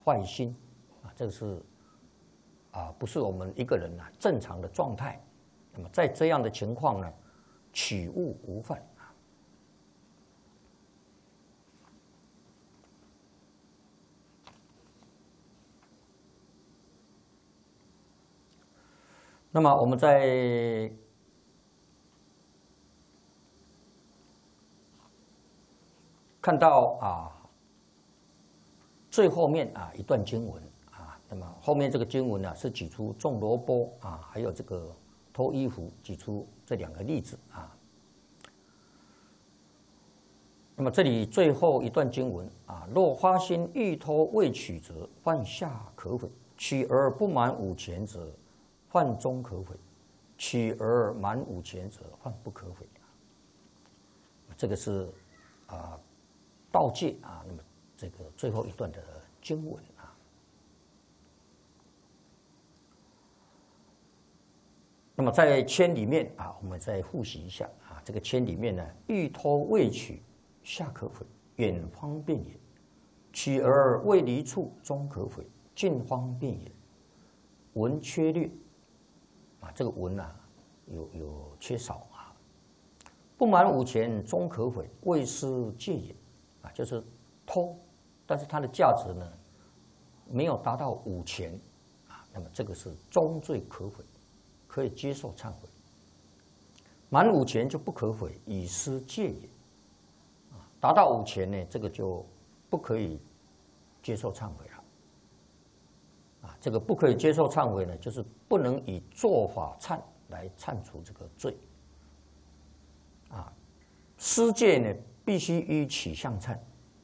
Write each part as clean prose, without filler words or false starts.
坏心啊，这个是不是我们一个人正常的状态。那么在这样的情况呢，取物无犯。那么我们在看到最后面一段经文那么后面这个经文是举出种萝卜还有这个脱衣服，举出这2个例子那么这里最后一段经文若花心欲脱未取则，犯下可悔；取而不满5钱者，犯中可悔；取而满5钱者，犯不可悔。这个是道戒那么这个最后一段的经文那么在签里面我们再复习一下这个签里面呢，欲脱未取，下可悔，远方便也；取而未离处，中可悔，近方便也。文缺略这个文有缺少不满5钱，中可悔，未失戒也就是偷，但是它的价值呢没有达到5钱那么这个是中罪可悔，可以接受忏悔。满5钱就不可悔，已失戒也达到5钱呢，这个就不可以接受忏悔了这个不可以接受忏悔呢，就是不能以做法忏来忏除这个罪失戒呢必须依取向忏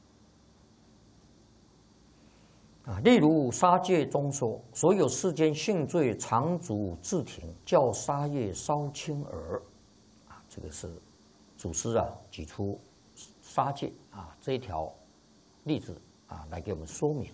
例如杀戒中说，所有世间性罪常足自停，较杀业稍轻耳这个是祖师举出杀戒这一条例子来给我们说明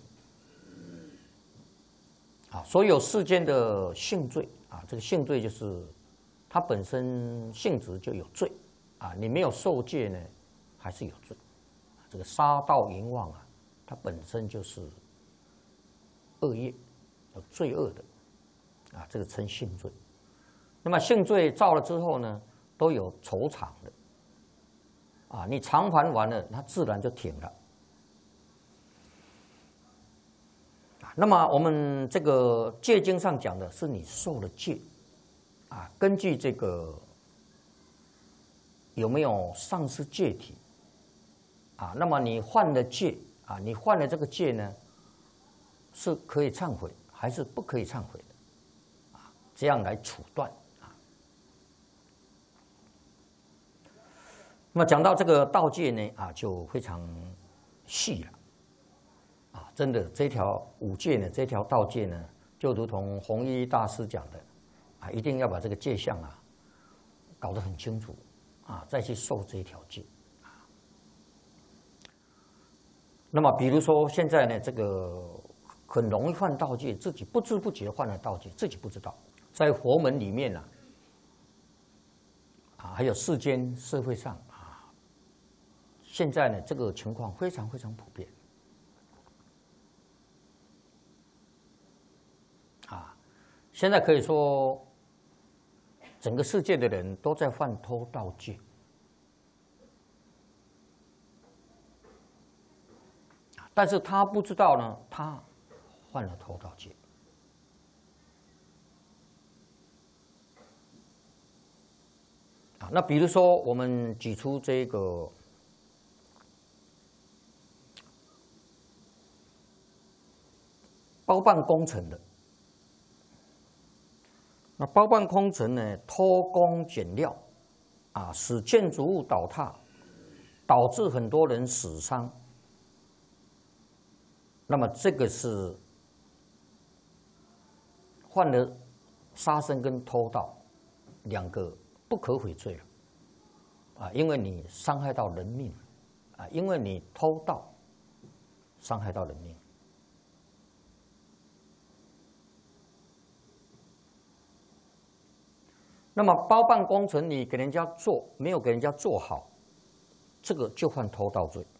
所有世间的性罪这个性罪就是它本身性质就有罪你没有受戒呢，还是有罪。这个杀盗淫妄它本身就是恶业，有罪恶的这个称性罪。那么性罪造了之后呢，都有酬偿的你偿还完了，它自然就停了那么我们这个戒经上讲的是你受了戒根据这个有没有丧失戒体那么你犯了戒你犯了这个戒呢，是可以忏悔还是不可以忏悔的这样来处断那么讲到这个道戒呢就非常细了真的这条5戒呢，这条道戒呢，就如同弘一大师讲的一定要把这个戒相搞得很清楚再去受这一条戒那么比如说现在呢，这个很容易犯道戒，自己不知不觉犯了道戒，自己不知道。在佛门里面还有世间社会上现在呢这个情况非常非常普遍现在可以说整个世界的人都在犯偷盗戒但是他不知道呢，他犯了偷盗戒那比如说我们举出这个包办工程的那包办工程呢，偷工减料使建筑物倒塌，导致很多人死伤。那么这个是犯了杀生跟偷盗2个不可悔罪了因为你伤害到人命因为你偷盗伤害到人命。那么包办工程你给人家做，没有给人家做好，这个就犯偷盗罪